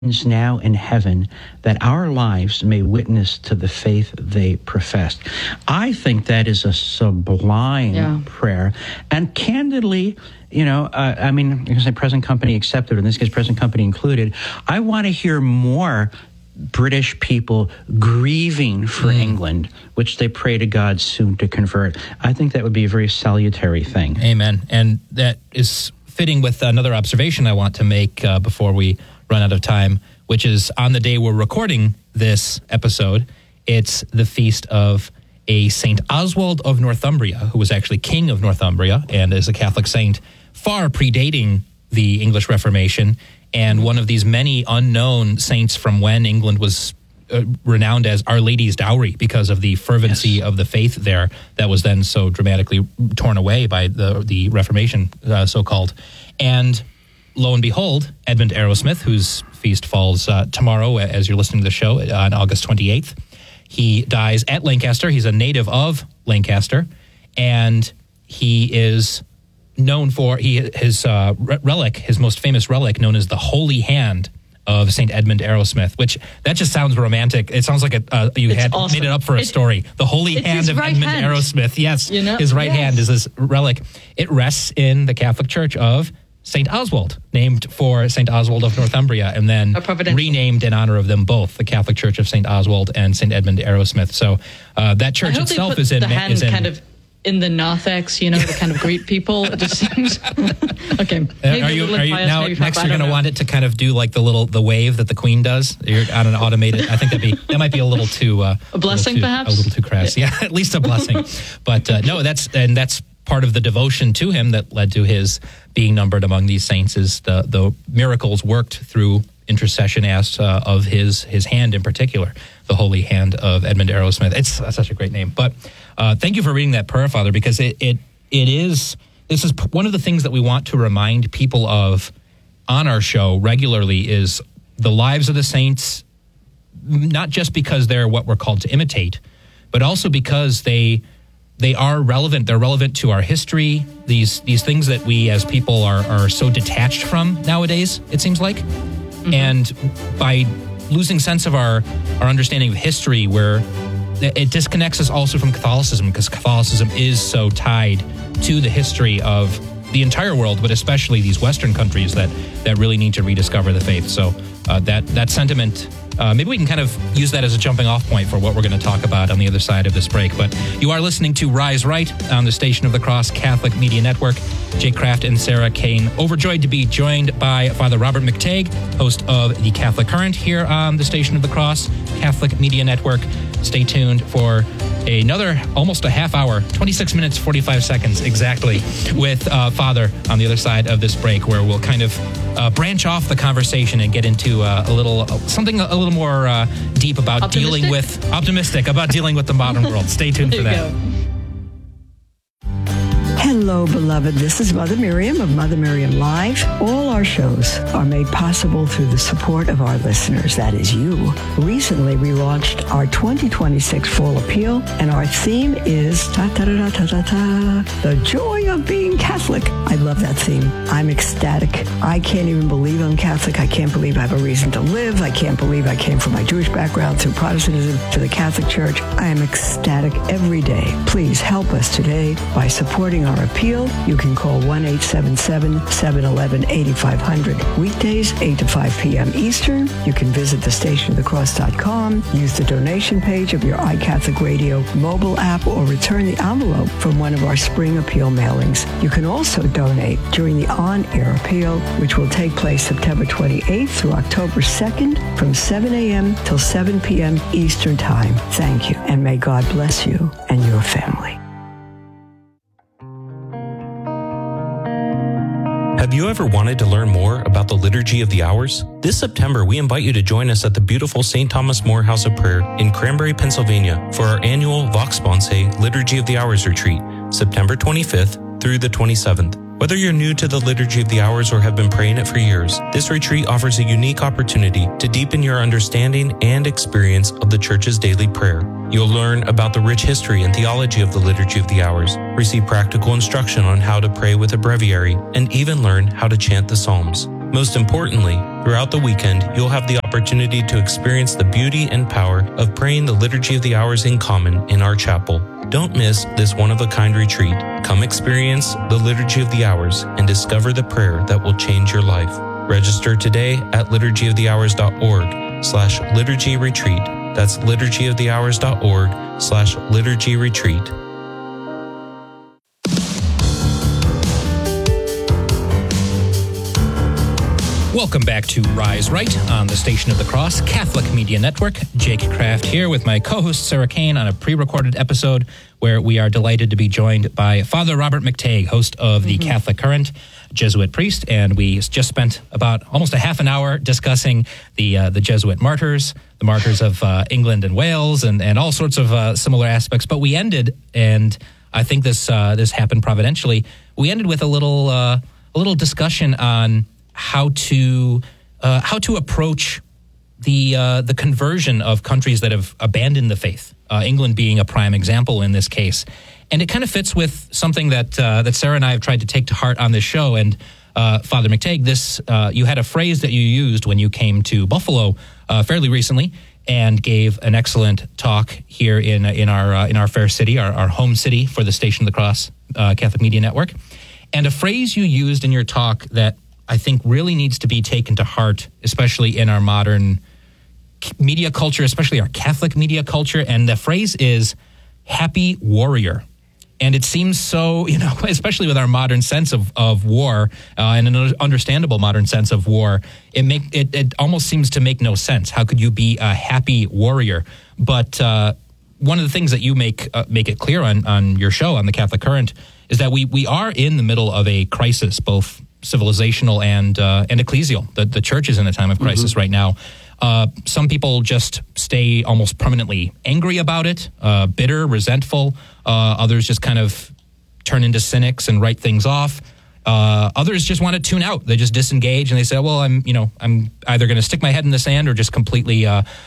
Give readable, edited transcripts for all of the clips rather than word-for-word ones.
now in heaven, that our lives may witness to the faith they professed. I think that is a sublime prayer. And candidly, you know, I mean, you can say present company accepted, in this case, present company included. I want to hear more British people grieving for England, which they pray to God soon to convert. I think that would be a very salutary thing. Amen. And that is fitting with another observation I want to make before we run out of time, which is on the day we're recording this episode, it's the feast of a St. Oswald of Northumbria, who was actually king of Northumbria and is a Catholic saint far predating the English Reformation, and one of these many unknown saints from when England was renowned as Our Lady's Dowry because of the fervency of the faith there that was then so dramatically torn away by the Reformation, so-called. And lo and behold, Edmund Arrowsmith, whose feast falls tomorrow as you're listening to the show on August 28th, he dies at Lancaster. He's a native of Lancaster, and he is known for his relic, his most famous relic, known as the Holy Hand of St. Edmund Arrowsmith, which that just sounds romantic. It sounds like you had awesome. Made it up for a story. The Holy Hand of Edmund Arrowsmith. Yes, you know? His right hand is this relic. It rests in the Catholic Church of St. Oswald, named for St. Oswald of Northumbria, and then renamed in honor of them both, the Catholic Church of St. Oswald and St. Edmund Arrowsmith. So that church itself is in kind of in the narthex, you know, to kind of greet people. It just seems okay. Are you now next? You're going to want it to kind of do like the wave that the Queen does. You're on an automated. I think that might be a little too a blessing, perhaps a little too crass. Yeah, at least a blessing. But no, that's part of the devotion to him that led to his being numbered among these saints. Is the miracles worked through intercession of his hand in particular, the Holy Hand of Edmund Arrowsmith. It's such a great name. But thank you for reading that prayer, Father, because this is one of the things that we want to remind people of on our show regularly is the lives of the saints, not just because they're what we're called to imitate, but also because they are relevant. They're relevant to our history. These things that we as people are so detached from nowadays, it seems like. Mm-hmm. And by losing sense of our understanding of history, where it disconnects us also from Catholicism, because Catholicism is so tied to the history of the entire world, but especially these Western countries that really need to rediscover the faith. So that sentiment, maybe we can kind of use that as a jumping off point for what we're going to talk about on the other side of this break. But you are listening to Rise Right on the Station of the Cross Catholic Media Network. Jake Kraft and Sarah Kane, overjoyed to be joined by Father Robert McTague, host of The Catholic Current here on the Station of the Cross Catholic Media Network. Stay tuned for another almost a half hour, 26 minutes, 45 seconds exactly, with Father on the other side of this break, where we'll kind of branch off the conversation and get into something a little more deep about dealing with the modern world. Stay tuned for that. Hello, beloved. This is Mother Miriam of Mother Miriam Live. All our shows are made possible through the support of our listeners, that is you. Recently, we launched our 2026 Fall Appeal, and our theme is the joy of being Catholic. I love that theme. I'm ecstatic. I can't even believe I'm Catholic. I can't believe I have a reason to live. I can't believe I came from my Jewish background through Protestantism to the Catholic Church. I am ecstatic every day. Please help us today by supporting our appeal. You can call 1-877-711-8500. Weekdays, 8 to 5 p.m. Eastern. You can visit thestationofthecross.com, use the donation page of your iCatholic Radio mobile app, or return the envelope from one of our spring appeal mailings. You can also donate during the on-air appeal, which will take place September 28th through October 2nd from 7 a.m. till 7 p.m. Eastern Time. Thank you, and may God bless you and your family. Have you ever wanted to learn more about the Liturgy of the Hours? This September, we invite you to join us at the beautiful St. Thomas More House of Prayer in Cranberry, Pennsylvania for our annual Vox Sponsae Liturgy of the Hours retreat, September 25th through the 27th. Whether you're new to the Liturgy of the Hours or have been praying it for years, this retreat offers a unique opportunity to deepen your understanding and experience of the Church's daily prayer. You'll learn about the rich history and theology of the Liturgy of the Hours, receive practical instruction on how to pray with a breviary, and even learn how to chant the Psalms. Most importantly, Throughout the weekend, you'll have the opportunity to experience the beauty and power of praying the Liturgy of the Hours in common in our chapel. Don't miss this one-of-a-kind retreat. Come experience the Liturgy of the Hours and discover the prayer that will change your life. Register today at liturgyofthehours.org/liturgy retreat. That's liturgyofthehours.org/liturgy retreat. Welcome back to Rise Right on the Station of the Cross Catholic Media Network. Jake Kraft here with my co-host Sarah Kane on a pre-recorded episode where we are delighted to be joined by Father Robert McTeigue, host of the Catholic Current, Jesuit priest, and we just spent about almost a half an hour discussing the Jesuit martyrs, the martyrs of England and Wales, and all sorts of similar aspects. But we ended, and I think this happened providentially. We ended with a little discussion on how to approach the conversion of countries that have abandoned the faith. England being a prime example in this case, and it kind of fits with something that Sarah and I have tried to take to heart on this show. And Father McTeigue, you had a phrase that you used when you came to Buffalo fairly recently and gave an excellent talk here in our fair city, our home city for the Station of the Cross Catholic Media Network. And a phrase you used in your talk that I think really needs to be taken to heart, especially in our modern media culture, especially our Catholic media culture. And the phrase is happy warrior. And it seems so, especially with our modern sense of war and an understandable modern sense of war, it almost seems to make no sense. How could you be a happy warrior? But one of the things that you make it clear on your show, on the Catholic Current, is that we are in the middle of a crisis, both civilizational and ecclesial. The church is in a time of crisis right now. Some people just stay almost permanently angry about it, bitter, resentful. Others just kind of turn into cynics and write things off. Others just want to tune out. They just disengage and they say, well, I'm either going to stick my head in the sand or just completely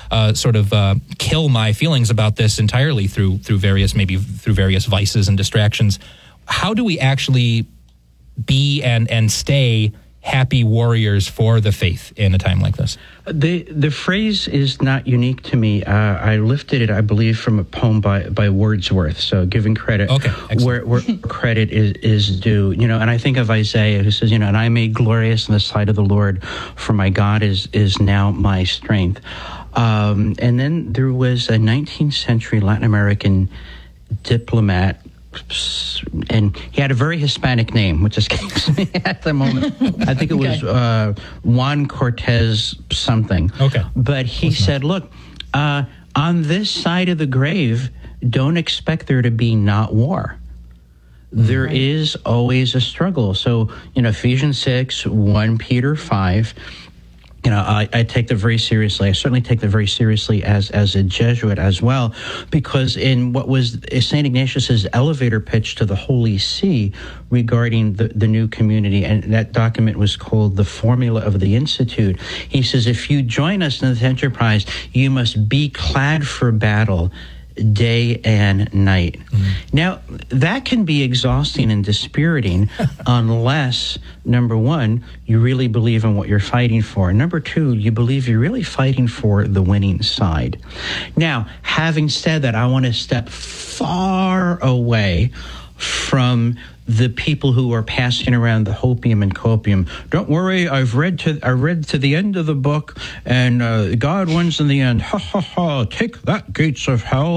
kill my feelings about this entirely through various vices and distractions. How do we actually be and stay happy warriors for the faith in a time like this? The phrase is not unique to me. I lifted it, I believe, from a poem by Wordsworth. So giving credit where credit is due. And I think of Isaiah who says, and I am made glorious in the sight of the Lord, for my God is now my strength. And then there was a 19th century Latin American diplomat, and he had a very Hispanic name, which escapes me at the moment. I think it was Juan Cortez something. Okay. But he said, look, on this side of the grave, don't expect there to be not war. There is always a struggle. So, Ephesians 6, 1 Peter 5, I take that very seriously. I certainly take that very seriously as a Jesuit as well, because in what was St. Ignatius's elevator pitch to the Holy See regarding the new community, and that document was called The Formula of the Institute, he says, if you join us in this enterprise, you must be clad for battle day and night. Now, that can be exhausting and dispiriting unless, number one, you really believe in what you're fighting for. Number two, you believe you're really fighting for the winning side. Now, having said that, I want to step far away from the people who are passing around the hopium and copium. Don't worry, I read to the end of the book, and God wins in the end. Ha ha ha! Take that, gates of hell.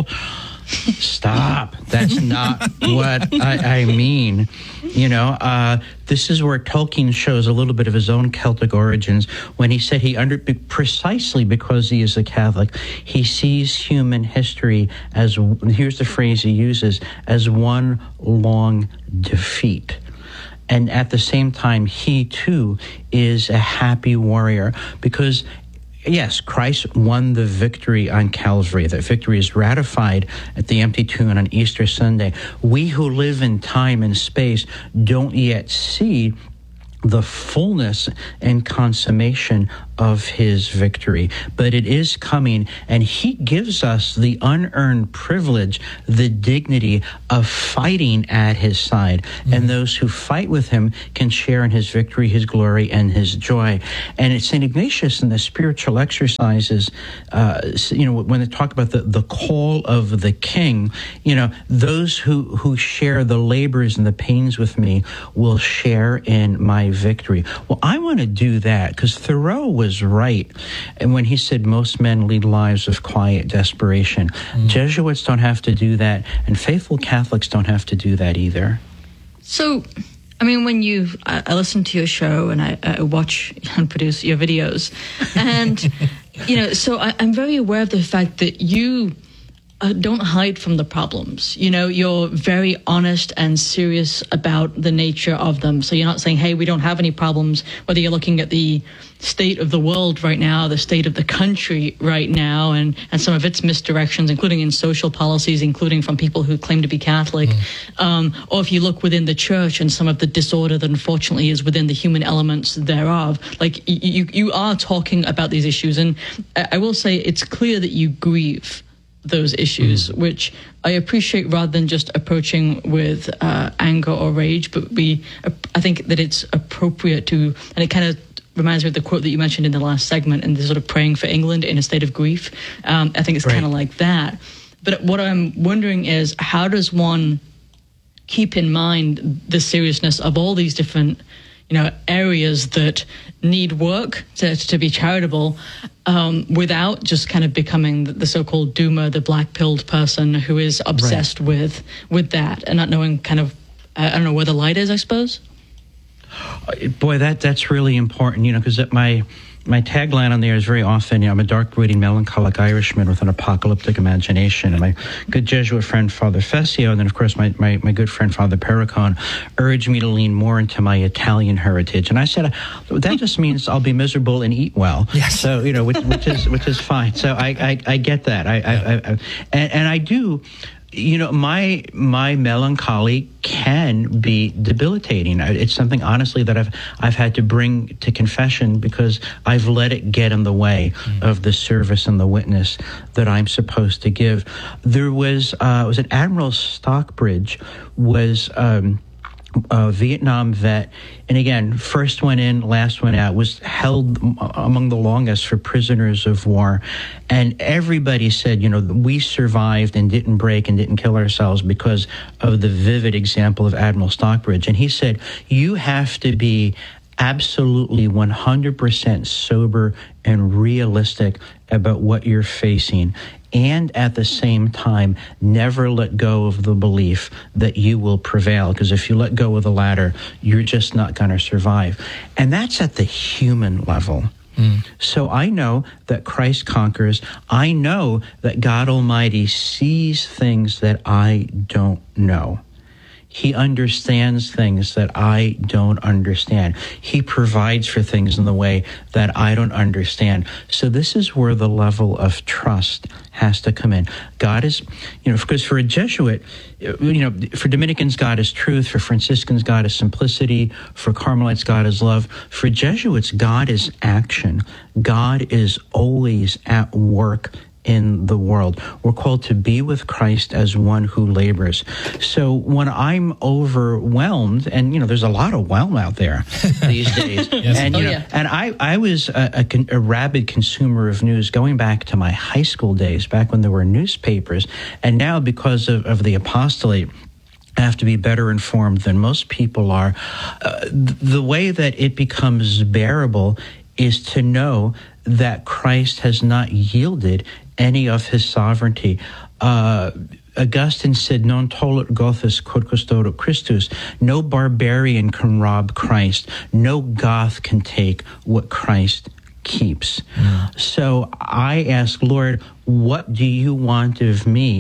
Stop. That's not what I mean. This is where Tolkien shows a little bit of his own Celtic origins when he said precisely because he is a Catholic, he sees human history as, here's the phrase he uses, as one long defeat. And at the same time, he too is a happy warrior because, yes, Christ won the victory on Calvary. That victory is ratified at the empty tomb on Easter Sunday. We who live in time and space don't yet see the fullness and consummation of his victory, but it is coming, and he gives us the unearned privilege, the dignity of fighting at his side. And those who fight with him can share in his victory, his glory, and his joy. And it's St. Ignatius in the spiritual exercises, when they talk about the call of the king, those who share the labors and the pains with me will share in my victory. Well, I want to do that, because Thoreau was right. And when he said most men lead lives of quiet desperation, Jesuits don't have to do that, and faithful Catholics don't have to do that either. So, I mean, when I listen to your show and I watch and produce your videos, and, so I'm very aware of the fact that you don't hide from the problems. You're very honest and serious about the nature of them. So you're not saying, hey, we don't have any problems, whether you're looking at the state of the world right now, the state of the country right now, and some of its misdirections, including in social policies, including from people who claim to be Catholic. Or if you look within the church and some of the disorder that unfortunately is within the human elements thereof, like you are talking about these issues. And I will say it's clear that you grieve those issues, which I appreciate, rather than just approaching with anger or rage, but I think that it's appropriate to, and it kind of reminds me of the quote that you mentioned in the last segment, and the sort of praying for England in a state of grief. I think it's kind of like that. But what I'm wondering is, how does one keep in mind the seriousness of all these different areas that need work to be charitable, without just kind of becoming the so-called doomer, the black-pilled person who is obsessed with that and not knowing kind of, I don't know, where the light is, I suppose? Boy, that's really important, because my tagline on there is very often, I'm a dark, brooding, melancholic Irishman with an apocalyptic imagination. And my good Jesuit friend, Father Fessio, and then, of course, my good friend, Father Perricone, urged me to lean more into my Italian heritage. And I said, that just means I'll be miserable and eat well. Yes. So, which is fine. So I get that. And I do. My melancholy can be debilitating. It's something, honestly, that I've had to bring to confession, because I've let it get in the way of the service and the witness that I'm supposed to give. There was an Admiral Stockbridge was a Vietnam vet, and again, first one in, last one out, was held among the longest for prisoners of war. And everybody said, we survived and didn't break and didn't kill ourselves because of the vivid example of Admiral Stockbridge. And he said, you have to be absolutely 100% sober and realistic about what you're facing, and at the same time, never let go of the belief that you will prevail. Because if you let go of the latter, you're just not going to survive. And that's at the human level. So I know that Christ conquers. I know that God Almighty sees things that I don't know. He understands things that I don't understand. He provides for things in the way that I don't understand. So this is where the level of trust has to come in. God is, because for a Jesuit, for Dominicans, God is truth. For Franciscans, God is simplicity. For Carmelites, God is love. For Jesuits, God is action. God is always at work in the world. We're called to be with Christ as one who labors. So when I'm overwhelmed, and there's a lot of whelm out there these days, yes. and and I was a rabid consumer of news going back to my high school days, back when there were newspapers, and now because of the apostolate, I have to be better informed than most people are. The way that it becomes bearable is to know that Christ has not yielded any of his sovereignty. Augustine said, non tollit Gothus quod custodit Christus. No barbarian can rob Christ. No Goth can take what Christ keeps. So I ask, Lord, what do you want of me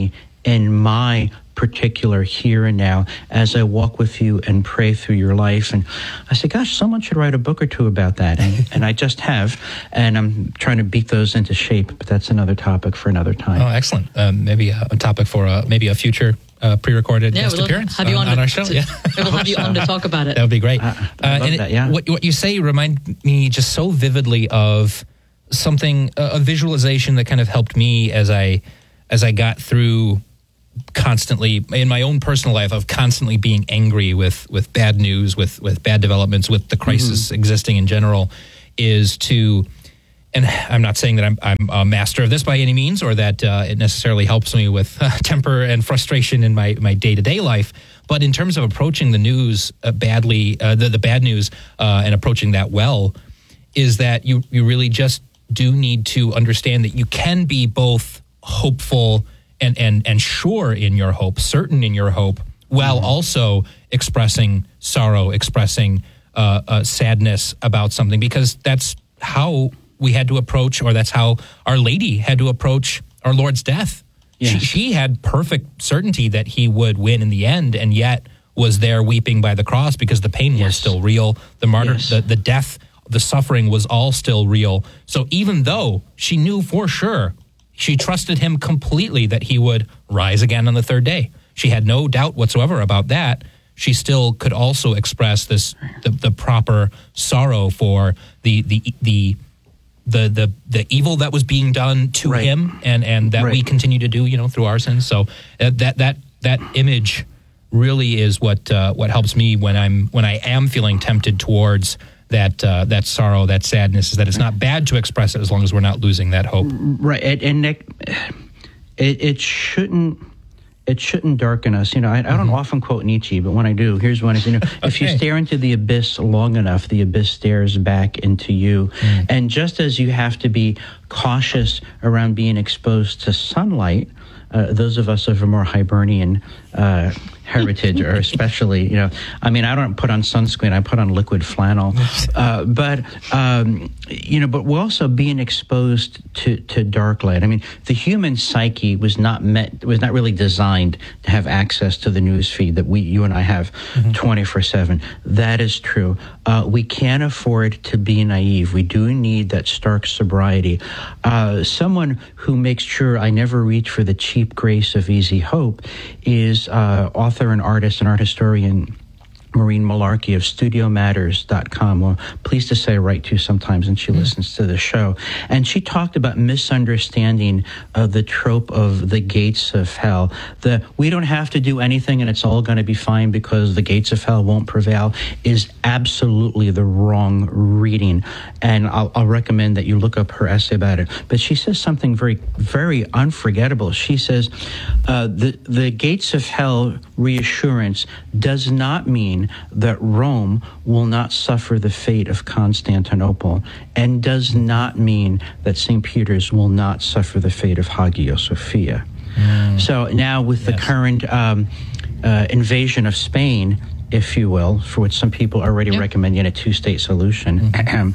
in my particular here and now as I walk with you and pray through your life. And I said, gosh, someone should write a book or two about that. And I just have, and I'm trying to beat those into shape, but that's another topic for another time. Oh, excellent. Maybe a topic for maybe a future pre-recorded guest appearance have you on our show. We'll have you on to talk about it. That would be great. I love that, yeah. What you say remind me just so vividly of something, a visualization that kind of helped me as I got through constantly in my own personal life of constantly being angry with bad news, with bad developments, with the crisis existing in general, is to, and I'm not saying that I'm a master of this by any means, or that it necessarily helps me with temper and frustration in my day-to-day life, but in terms of approaching the news badly, the bad news, and approaching that well, is that you really just do need to understand that you can be both hopeful and sure in your hope, certain in your hope, while also expressing sorrow, expressing sadness about something, because that's how we had to approach, or that's how Our Lady had to approach our Lord's death. Yes. She had perfect certainty that he would win in the end, and yet was there weeping by the cross because the pain was still real. The martyr, the death, the suffering was all still real. So even though she knew for sure, she trusted him completely that he would rise again on the third day. She had no doubt whatsoever about that. She still could also express the proper sorrow for the evil that was being done to him, and that we continue to do, through our sins. So that image really is what helps me when I am feeling tempted towards that sorrow, that sadness, is that it's not bad to express it as long as we're not losing that hope. Right, and it shouldn't darken us. I don't often quote Nietzsche, but when I do, here's one: if you stare into the abyss long enough, the abyss stares back into you. And just as you have to be cautious around being exposed to sunlight, those of us of a more Hibernian heritage, or especially, I don't put on sunscreen, I put on liquid flannel. But we're also being exposed to dark light. The human psyche was not really designed to have access to the news feed that you and I have 24/7. That is true. We can't afford to be naive. We do need that stark sobriety. Someone who makes sure I never reach for the cheap grace of easy hope is author and artist and art historian Maureen Malarkey of StudioMatters.com. Well, pleased to say I write to sometimes, and she listens to the show. And she talked about misunderstanding the trope of the gates of hell. We don't have to do anything and it's all going to be fine because the gates of hell won't prevail is absolutely the wrong reading. And I'll recommend that you look up her essay about it. But she says something very, very unforgettable. She says, the gates of hell reassurance does not mean that Rome will not suffer the fate of Constantinople, and does not mean that St. Peter's will not suffer the fate of Hagia Sophia. So now with the current invasion of Spain, if you will, for which some people are already recommending a two-state solution.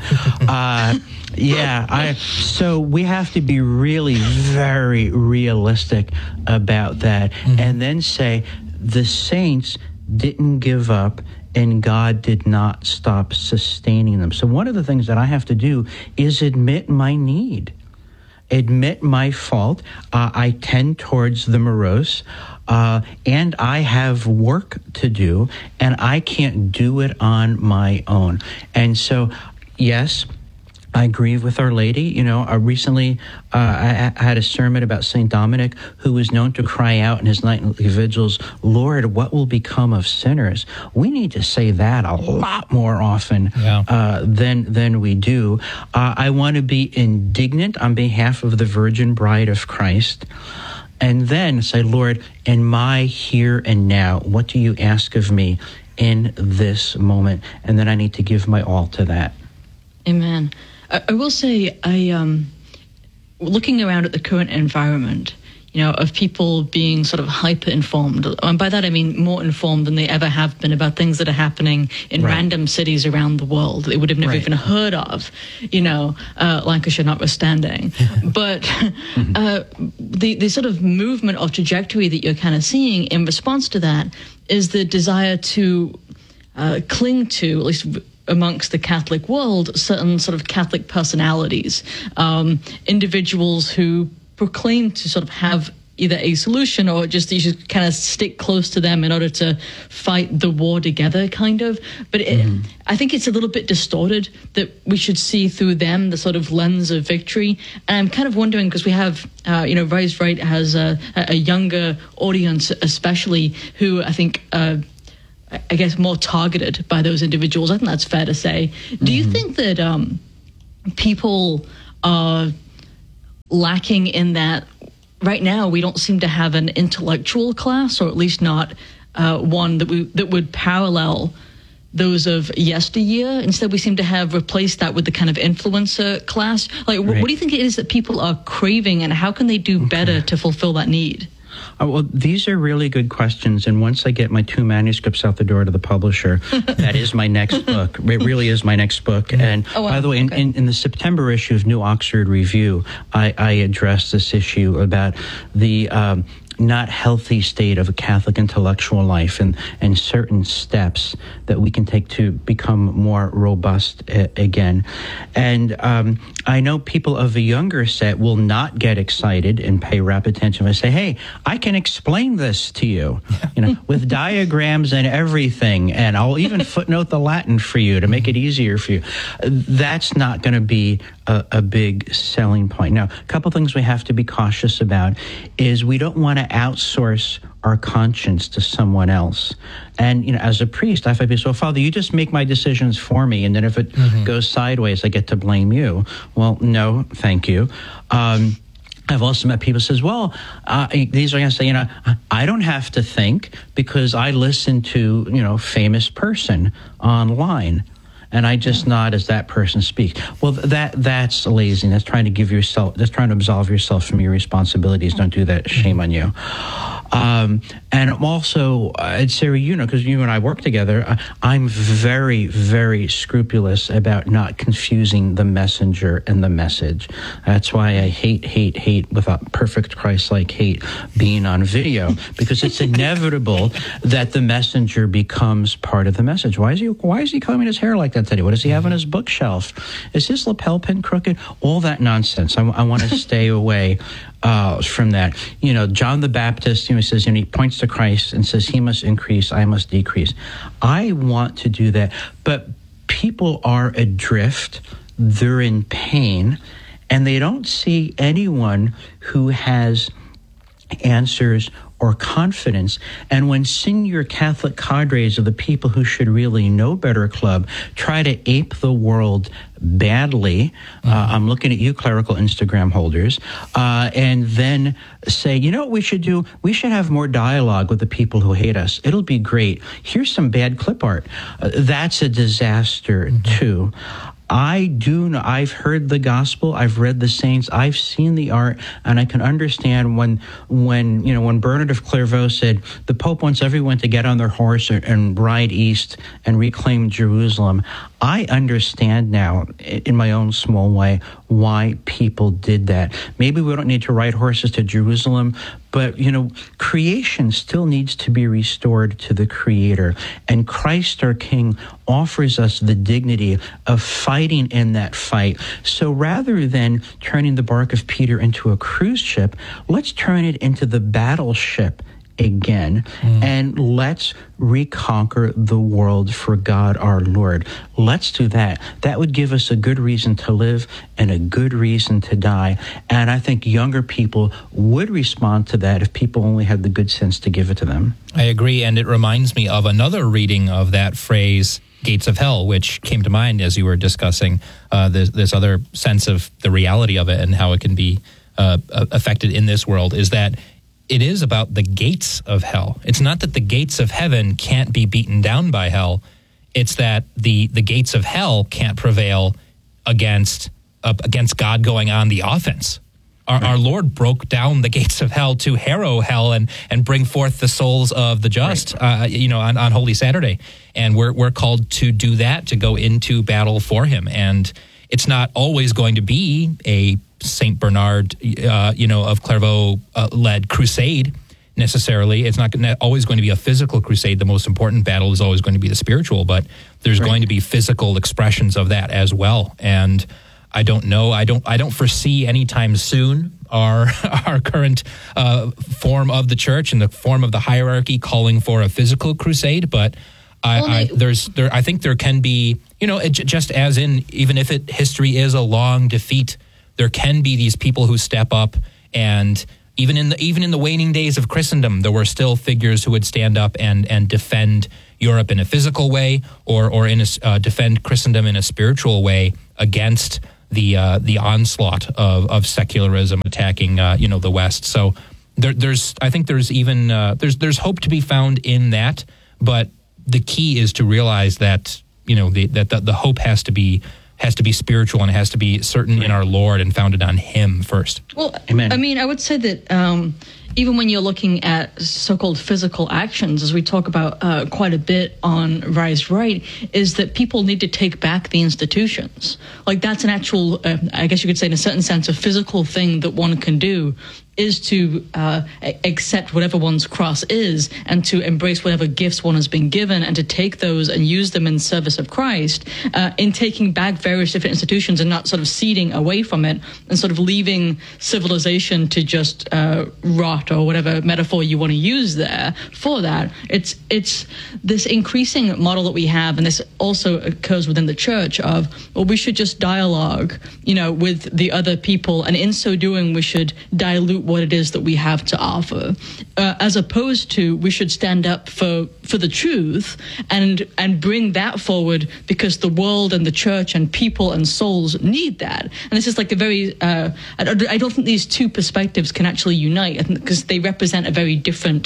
So we have to be really very realistic about that, and then say the saints didn't give up, and God did not stop sustaining them. So one of the things that I have to do is admit my need, admit my fault. I tend towards the morose, and I have work to do, and I can't do it on my own. And so, yes, I grieve with Our Lady. Recently I had a sermon about St. Dominic, who was known to cry out in his nightly vigils, "Lord, what will become of sinners?" We need to say that a lot more often than we do. I want to be indignant on behalf of the Virgin Bride of Christ, and then say, "Lord, in my here and now, what do you ask of me in this moment?" And then I need to give my all to that. Amen. I will say, looking around at the current environment, of people being sort of hyper-informed. And by that I mean more informed than they ever have been about things that are happening in random cities around the world that they would have never even heard of, Lancashire notwithstanding. But the sort of movement or trajectory that you're kind of seeing in response to that is the desire to cling to, at least amongst the Catholic world, certain sort of Catholic personalities, individuals who proclaim to sort of have either a solution or just you should kind of stick close to them in order to fight the war together, kind of. But I think it's a little bit distorted that we should see through them the sort of lens of victory. And I'm kind of wondering, because we have, Rise Right has a younger audience, especially, who I think, I guess, more targeted by those individuals. I think that's fair to say. Do you think that people are lacking in that? Right now, we don't seem to have an intellectual class, or at least not one that would parallel those of yesteryear. Instead, we seem to have replaced that with the kind of influencer class. Like, what do you think it is that people are craving, and how can they do better to fulfill that need? Well, these are really good questions, and once I get my 2 manuscripts out the door to the publisher, that is my next book. It really is my next book. And by the way, in the September issue of New Oxford Review, I addressed this issue about the not healthy state of a Catholic intellectual life and certain steps that we can take to become more robust again. And I know people of a younger set will not get excited and pay rapid attention and say, hey, I can explain this to you, with diagrams and everything, and I'll even footnote the Latin for you to make it easier for you. That's not going to be a big selling point. Now, a couple things we have to be cautious about is we don't want to outsource our conscience to someone else. And, as a priest, I find people, so, Father, you just make my decisions for me, and then if it goes sideways, I get to blame you. Well, no, thank you. I've also met people who says, well, these are going to say, I don't have to think because I listen to, famous person online. And I just nod as that person speaks. Well, that's laziness. Trying to absolve yourself from your responsibilities. Don't do that. Shame on you. And also, I'd say, because you and I work together, I'm very, very scrupulous about not confusing the messenger and the message. That's why I hate without perfect Christ-like hate being on video, because it's inevitable that the messenger becomes part of the message. Why is he combing his hair like that today? What does he have on his bookshelf? Is his lapel pin crooked? All that nonsense. I want to stay away from that. John the Baptist, he says, he points to Christ and says, he must increase, I must decrease. I want to do that, but people are adrift, they're in pain, and they don't see anyone who has answers or confidence. And when senior Catholic cadres of the people who should really know better club try to ape the world badly, I'm looking at you, clerical Instagram holders, and then say, what we should do? We should have more dialogue with the people who hate us. It'll be great. Here's some bad clip art. That's a disaster, too. I've heard the gospel, I've read the saints, I've seen the art, and I can understand when Bernard of Clairvaux said the Pope wants everyone to get on their horse and ride east and reclaim Jerusalem. I understand now, in my own small way, why people did that. Maybe we don't need to ride horses to Jerusalem, but, creation still needs to be restored to the Creator. And Christ, our King, offers us the dignity of fighting in that fight. So rather than turning the bark of Peter into a cruise ship, let's turn it into the battleship again, and let's reconquer the world for God our Lord. Let's do that. That would give us a good reason to live and a good reason to die. And I think younger people would respond to that if people only had the good sense to give it to them. I agree, and it reminds me of another reading of that phrase, gates of hell, which came to mind as you were discussing this other sense of the reality of it and how it can be affected in this world, is that it is about the gates of hell. It's not that the gates of heaven can't be beaten down by hell. It's that the gates of hell can't prevail against God going on the offense. Our Lord broke down the gates of hell to harrow hell and bring forth the souls of the just, on Holy Saturday. And we're called to do that, to go into battle for him. And it's not always going to be a St. Bernard, of Clairvaux led crusade necessarily. It's not always going to be a physical crusade. The most important battle is always going to be the spiritual, but there's going to be physical expressions of that as well. And I don't know. I don't foresee anytime soon our current form of the church and the form of the hierarchy calling for a physical crusade. But I think there can be, just as in, even if history is a long defeat, there can be these people who step up, and even in the waning days of Christendom, there were still figures who would stand up and defend Europe in a physical way, or defend Christendom in a spiritual way against the onslaught of secularism attacking the West. So there's hope to be found in that, but the key is to realize that the hope has to be spiritual, and it has to be certain in our Lord and founded on Him first. Well, Amen. I mean, I would say that even when you're looking at so-called physical actions, as we talk about quite a bit on Rise Right, is that people need to take back the institutions. Like, that's an actual, I guess you could say in a certain sense, a physical thing that one can do, is to accept whatever one's cross is, and to embrace whatever gifts one has been given, and to take those and use them in service of Christ, in taking back various different institutions and not sort of ceding away from it and sort of leaving civilization to just rot, or whatever metaphor you want to use there for that. It's this increasing model that we have, and this also occurs within the church, of, well, we should just dialogue, with the other people, and in so doing, we should dilute what it is that we have to offer, as opposed to we should stand up for the truth and bring that forward, because the world and the church and people and souls need that. And this is like a very I don't think these two perspectives can actually unite, because they represent a very different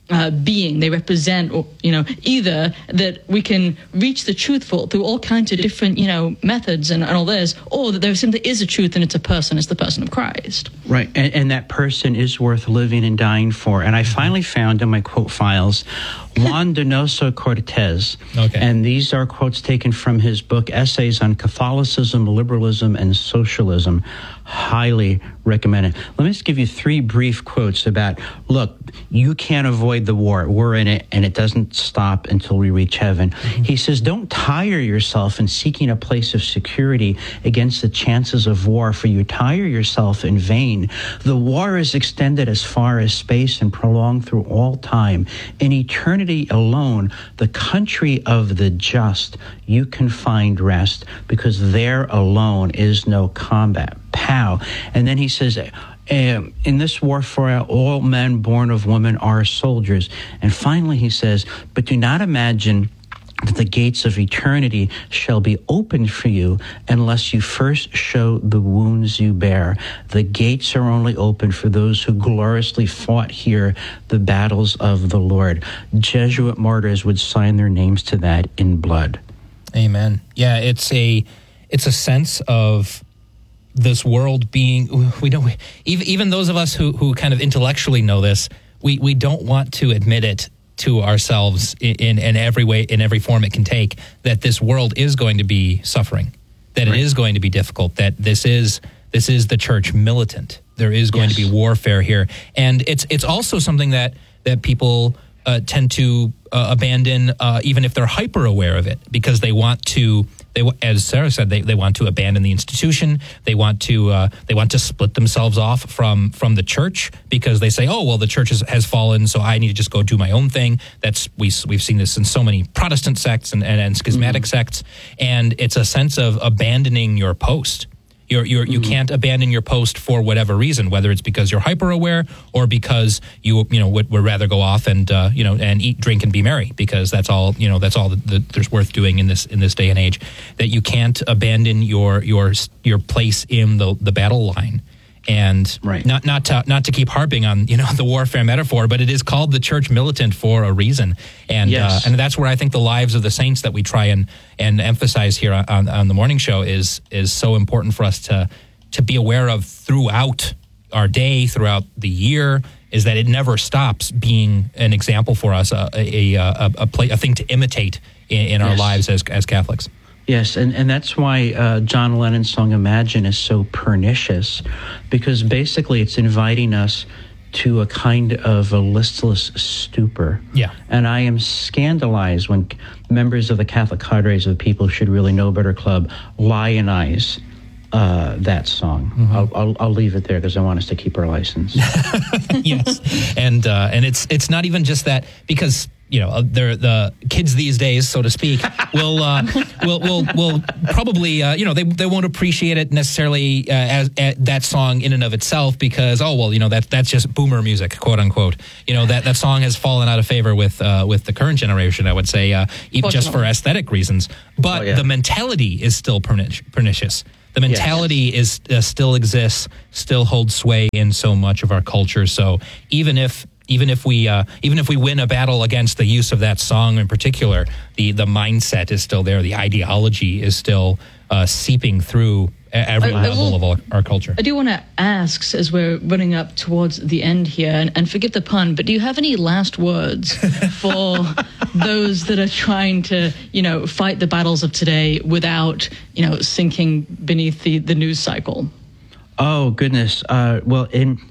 being. They represent, either that we can reach the truthful through all kinds of different, methods and all this, or that there simply is a truth, and it's a person. It's the person of Christ. Right, and that person is worth living and dying for. And I finally found in my quote files Juan Donoso Cortez. Okay. And these are quotes taken from his book, Essays on Catholicism, Liberalism, and Socialism. Highly recommend it. Let me just give you 3 brief quotes about, look, you can't avoid the war. We're in it, and it doesn't stop until we reach heaven. Mm-hmm. He says, don't tire yourself in seeking a place of security against the chances of war, for you tire yourself in vain. The war is extended as far as space and prolonged through all time. In eternity alone, the country of the just, you can find rest, because there alone is no combat. Pow. And then he says, in this warfare, all men born of woman are soldiers. And finally he says, but do not imagine that the gates of eternity shall be opened for you unless you first show the wounds you bear. The gates are only open for those who gloriously fought here the battles of the Lord. Jesuit martyrs would sign their names to that in blood. Amen. Yeah, it's a sense of this world being, even those of us who kind of intellectually know this, we don't want to admit it to ourselves in every way, in every form it can take, that this world is going to be suffering, that it is going to be difficult, that this is the church militant. There is going to be warfare here. And it's also something that people tend to abandon, even if they're hyper aware of it, because they want to, as Sarah said, they want to abandon the institution. They want to split themselves off from the church, because they say, oh, well, the church has fallen, so I need to just go do my own thing. We've seen this in so many Protestant sects and schismatic sects, and it's a sense of abandoning your post. You can't abandon your post for whatever reason, whether it's because you're hyper aware or because you would rather go off and and eat, drink, and be merry, because that's all there's worth doing in this day and age. That you can't abandon your place in the battle line. And not to keep harping on the warfare metaphor, but it is called the church militant for a reason, and that's where I think the lives of the saints that we try and emphasize here on the morning show is so important for us to be aware of throughout our day, throughout the year, is that it never stops being an example for us, a thing to imitate in our lives as Catholics. Yes, and that's why John Lennon's song Imagine is so pernicious, because basically it's inviting us to a kind of a listless stupor. Yeah. And I am scandalized when members of the Catholic cadres of the People Who Should Really Know Better Club lionize that song. Mm-hmm. I'll leave it there because I want us to keep our license. Yes, and it's not even just that, because they're the kids these days, so to speak, will probably they won't appreciate it necessarily as that song in and of itself, because that's just boomer music, quote unquote. That song has fallen out of favor with the current generation, I would say, even just for aesthetic reasons. But the mentality is still pernicious. The mentality is still exists, still holds sway in so much of our culture. So even if we win a battle against the use of that song in particular, the mindset is still there. The ideology is still seeping through every level of our culture. I do want to ask, as we're running up towards the end here, and forgive the pun, but do you have any last words for those that are trying to, fight the battles of today without, sinking beneath the news cycle? Oh, goodness. Well,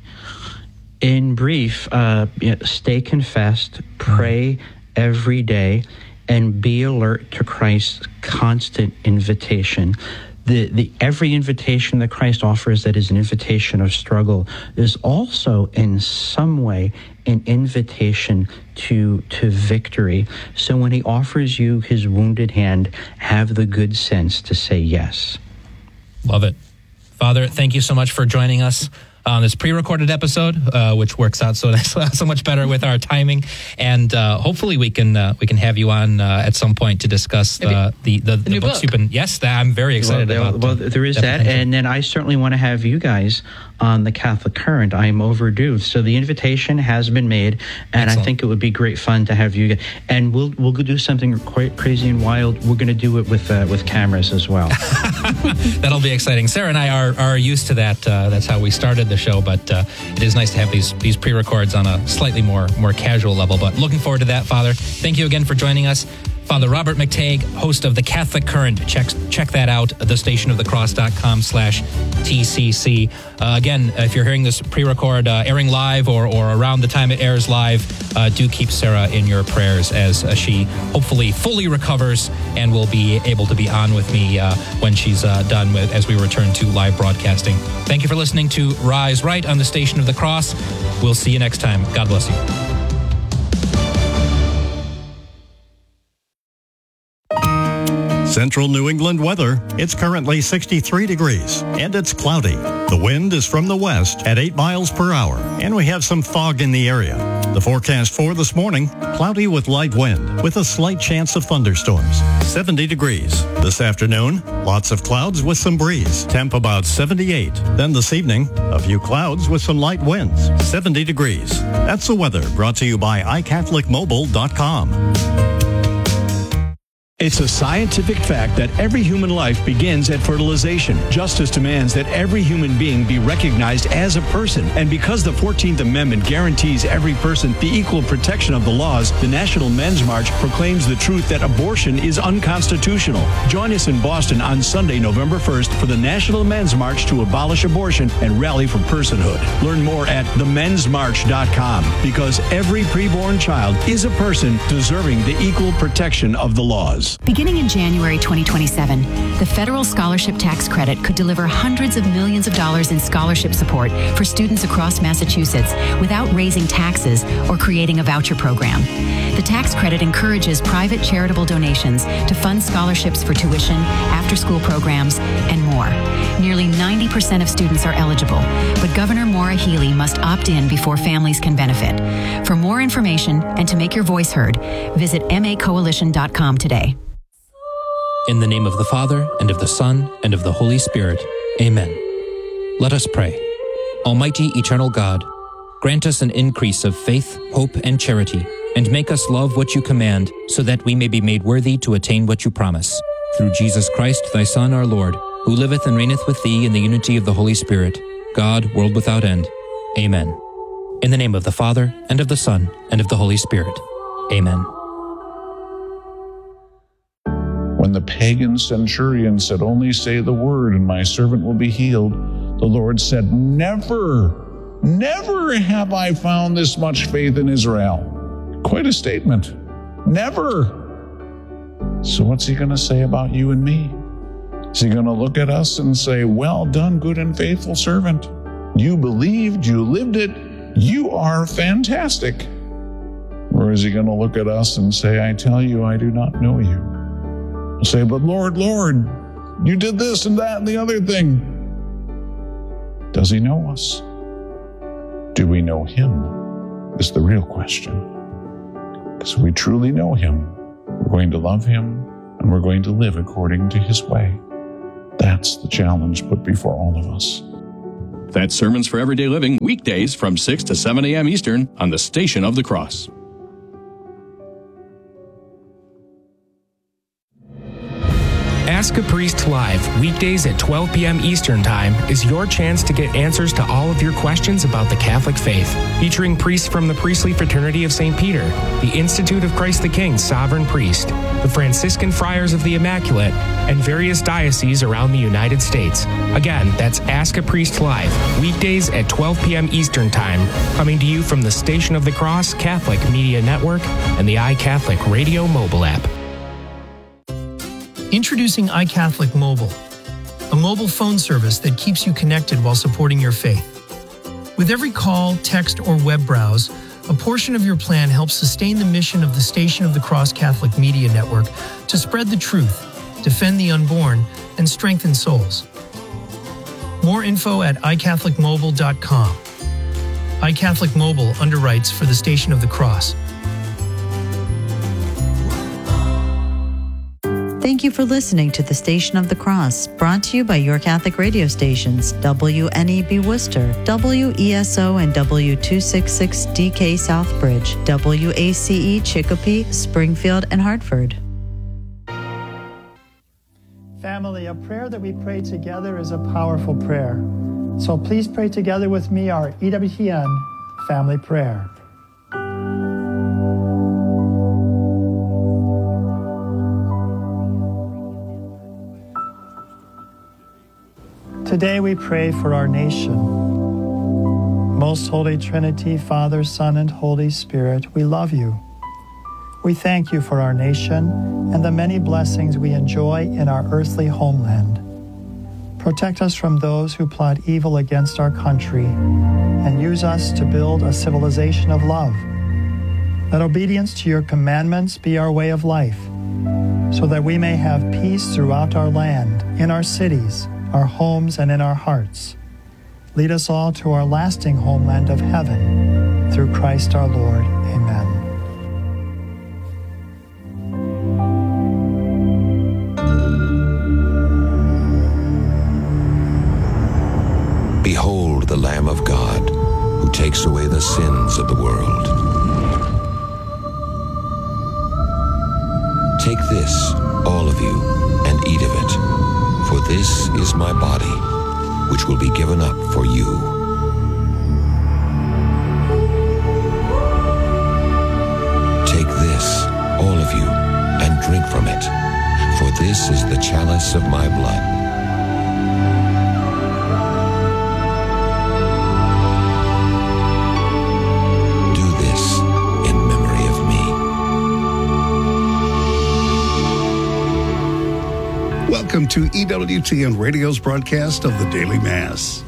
in brief, stay confessed, pray every day, and be alert to Christ's constant invitation. The every invitation that Christ offers that is an invitation of struggle is also in some way an invitation to victory. So when he offers you his wounded hand, have the good sense to say yes. Love it. Father, thank you so much for joining us on this pre-recorded episode, which works out so much better with our timing, and hopefully we can have you on at some point to discuss the books you've been. Yes, I'm very excited about. Well, there is that, and then I certainly want to have you guys on the Catholic Current. I am overdue, so the invitation has been made, and Excellent. I think it would be great fun to have you. And we'll go do something quite crazy and wild. We're going to do it with cameras as well. That'll be exciting. Sarah and I are used to that. That's how we started the show, but it is nice to have these pre-records on a slightly more casual level. But looking forward to that, Father. Thank you again for joining us. Father Robert McTague, host of the Catholic Current. Check that out, thestationofthecross.com/TCC. Again, if you're hearing this pre-record airing live or around the time it airs live, do keep Sarah in your prayers as she hopefully fully recovers and will be able to be on with me when she's done as we return to live broadcasting. Thank you for listening to Rise Right on the Station of the Cross. We'll see you next time. God bless you. Central New England weather. It's currently 63 degrees and it's cloudy. The wind is from the west at 8 miles per hour and we have some fog in the area. The forecast for this morning, cloudy with light wind with a slight chance of thunderstorms. 70 degrees. This afternoon, lots of clouds with some breeze. Temp about 78. Then this evening, a few clouds with some light winds. 70 degrees. That's the weather brought to you by iCatholicMobile.com. It's a scientific fact that every human life begins at fertilization. Justice demands that every human being be recognized as a person. And because the 14th Amendment guarantees every person the equal protection of the laws, the National Men's March proclaims the truth that abortion is unconstitutional. Join us in Boston on Sunday, November 1st for the National Men's March to abolish abortion and rally for personhood. Learn more at themensmarch.com, because every preborn child is a person deserving the equal protection of the laws. Beginning in January 2027, the federal scholarship tax credit could deliver hundreds of millions of dollars in scholarship support for students across Massachusetts without raising taxes or creating a voucher program. The tax credit encourages private charitable donations to fund scholarships for tuition, after-school programs, and more. Nearly 90% of students are eligible, but Governor Maura Healey must opt in before families can benefit. For more information and to make your voice heard, visit macoalition.com today. In the name of the Father, and of the Son, and of the Holy Spirit. Amen. Let us pray. Almighty, eternal God, grant us an increase of faith, hope, and charity, and make us love what you command, so that we may be made worthy to attain what you promise. Through Jesus Christ, thy Son, our Lord, who liveth and reigneth with thee in the unity of the Holy Spirit, God, world without end. Amen. In the name of the Father, and of the Son, and of the Holy Spirit. Amen. When the pagan centurion said, "Only say the word and my servant will be healed," the Lord said, "Never have I found this much faith in Israel." Quite a statement. Never. So what's he going to say about you and me? Is he going to look at us and say, "Well done, good and faithful servant. You believed, you lived it, you are fantastic"? Or is he going to look at us and say, "I tell you, I do not know you"? He'll say, "But Lord, you did this and that and the other thing." Does he know us? Do we know him? Is the real question. Because if we truly know him, we're going to love him and we're going to live according to his way. That's the challenge put before all of us. That's Sermons for Everyday Living, weekdays from 6 to 7 a.m. Eastern on the Station of the Cross. Ask a Priest Live, weekdays at 12 p.m. Eastern Time, is your chance to get answers to all of your questions about the Catholic faith. Featuring priests from the Priestly Fraternity of St. Peter, the Institute of Christ the King Sovereign Priest, the Franciscan Friars of the Immaculate, and various dioceses around the United States. Again, that's Ask a Priest Live, weekdays at 12 p.m. Eastern Time, coming to you from the Station of the Cross Catholic Media Network and the iCatholic Radio mobile app. Introducing iCatholic Mobile, a mobile phone service that keeps you connected while supporting your faith. With every call, text, or web browse, a portion of your plan helps sustain the mission of the Station of the Cross Catholic Media Network to spread the truth, defend the unborn, and strengthen souls. More info at iCatholicMobile.com. iCatholic Mobile underwrites for the Station of the Cross. Thank you for listening to the Station of the Cross, brought to you by your Catholic radio stations, WNEB Worcester, WESO and W266DK Southbridge, WACE Chicopee, Springfield, and Hartford. Family, a prayer that we pray together is a powerful prayer. So please pray together with me our EWTN family prayer. Today we pray for our nation. Most Holy Trinity, Father, Son, and Holy Spirit, we love you. We thank you for our nation and the many blessings we enjoy in our earthly homeland. Protect us from those who plot evil against our country and use us to build a civilization of love. Let obedience to your commandments be our way of life, so that we may have peace throughout our land, in our cities, our homes, and in our hearts. Lead us all to our lasting homeland of heaven, through Christ our Lord. Amen. Behold the Lamb of God, who takes away the sins of the world. Take this, all of you, and eat of it. For this is my body, which will be given up for you. Take this, all of you, and drink from it, for this is the chalice of my blood. Do this in memory of me. Welcome to EWTN Radio's broadcast of the Daily Mass.